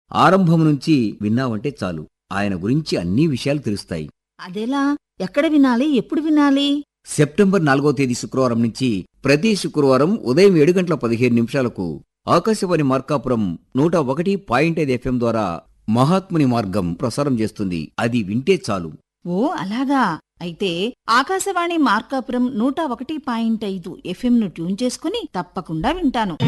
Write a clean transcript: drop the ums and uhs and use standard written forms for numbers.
ఆరంభం నుంచి విన్నావంటే చాలు, ఆయన గురించి అన్ని విషయాలు తెలుస్తాయి. అదెలా? ఎక్కడ వినాలి? ఎప్పుడు వినాలి? సెప్టెంబర్ 4వ తేదీ శుక్రవారం నుంచి ప్రతి శుక్రవారం ఉదయం 7:15 ఆకాశవాణి మార్కాపురం 101.5 FM ద్వారా మహాత్ముని మార్గం ప్రసారం చేస్తుంది. అది వింటే చాలు. ఓ అలాగా. అయితే ఆకాశవాణి మార్కాపురం 101.5 FM ను ట్యూన్ చేసుకుని తప్పకుండా వింటాను.